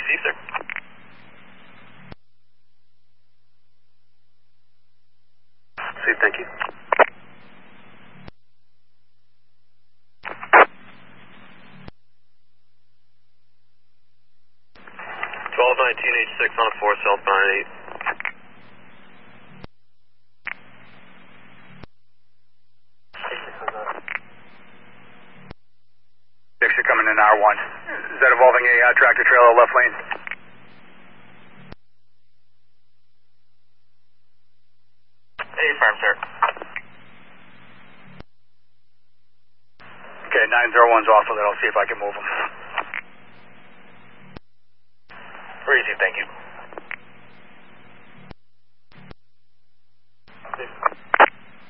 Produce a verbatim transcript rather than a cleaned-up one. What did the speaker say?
Receive, sir. Receive, thank you. twelve nineteen H six on a four southbound at eight. six, you're coming in R one. Is that involving a uh, tractor trailer left lane? Hey, firm, sir. Okay, nine zero one's off of it. I'll see if I can move them. Receive, thank you.